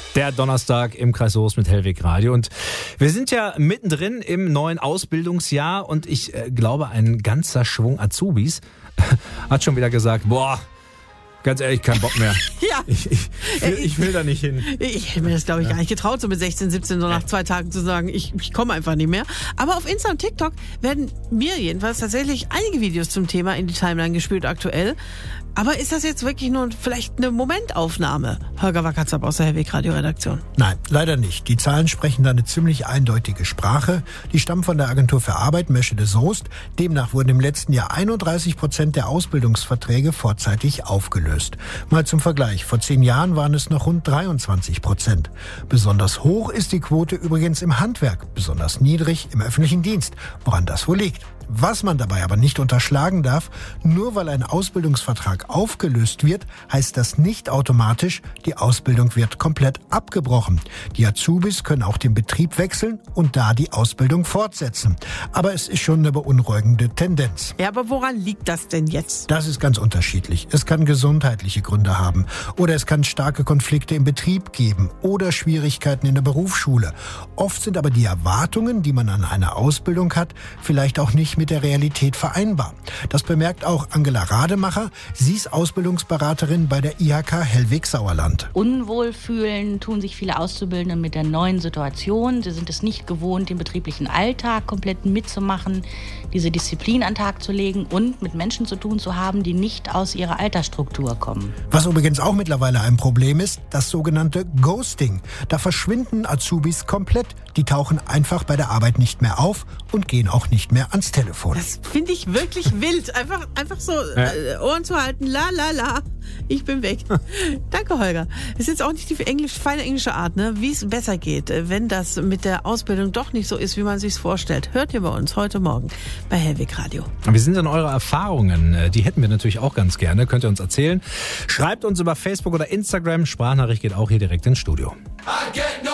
Der Donnerstag im Kreis Soest mit Hellweg Radio. Und wir sind ja mittendrin im neuen Ausbildungsjahr und ich glaube, ein ganzer Schwung Azubis hat schon wieder gesagt, boah, ganz ehrlich, kein Bock mehr. Ja. Ich will da nicht hin. Ich hätte mir das, glaube ich, gar nicht getraut, so mit 16, 17, so nach 2 Tagen zu sagen, ich komme einfach nicht mehr. Aber auf Insta und TikTok werden mir jedenfalls tatsächlich einige Videos zum Thema in die Timeline gespült aktuell. Aber ist das jetzt wirklich nur vielleicht eine Momentaufnahme? Holger Wackerzapp aus der Hellweg Radio Redaktion. Nein, leider nicht. Die Zahlen sprechen da eine ziemlich eindeutige Sprache. Die stammen von der Agentur für Arbeit, Meschede Soest. Demnach wurden im letzten Jahr 31% der Ausbildungsverträge vorzeitig aufgelöst. Mal zum Vergleich, vor 10 Jahren waren es noch rund 23%. Besonders hoch ist die Quote übrigens im Handwerk, besonders niedrig im öffentlichen Dienst. Woran das wohl liegt? Was man dabei aber nicht unterschlagen darf, nur weil ein Ausbildungsvertrag aufgelöst wird, heißt das nicht automatisch, die Ausbildung wird komplett abgebrochen. Die Azubis können auch den Betrieb wechseln und da die Ausbildung fortsetzen. Aber es ist schon eine beunruhigende Tendenz. Ja, aber woran liegt das denn jetzt? Das ist ganz unterschiedlich. Es kann gesundheitliche Gründe haben oder es kann starke Konflikte im Betrieb geben oder Schwierigkeiten in der Berufsschule. Oft sind aber die Erwartungen, die man an eine Ausbildung hat, vielleicht auch nicht mit der Realität vereinbar. Das bemerkt auch Angela Rademacher. Sie ist Ausbildungsberaterin bei der IHK Hellweg Sauerland. Unwohl fühlen tun sich viele Auszubildende mit der neuen Situation. Sie sind es nicht gewohnt, den betrieblichen Alltag komplett mitzumachen, diese Disziplin an den Tag zu legen und mit Menschen zu tun zu haben, die nicht aus ihrer Altersstruktur kommen. Was übrigens auch mittlerweile ein Problem ist, das sogenannte Ghosting. Da verschwinden Azubis komplett. Die tauchen einfach bei der Arbeit nicht mehr auf und gehen auch nicht mehr ans Telefon. Das finde ich wirklich wild. Einfach so Ohren zu halten. La, la, la. Ich bin weg. Danke, Holger. Ist jetzt auch nicht die feine englische Art, ne? Wie es besser geht, wenn das mit der Ausbildung doch nicht so ist, wie man sich's vorstellt. Hört ihr bei uns heute Morgen bei Hellweg Radio. Wir sind an eure Erfahrungen. Die hätten wir natürlich auch ganz gerne. Könnt ihr uns erzählen. Schreibt uns über Facebook oder Instagram. Sprachnachricht geht auch hier direkt ins Studio.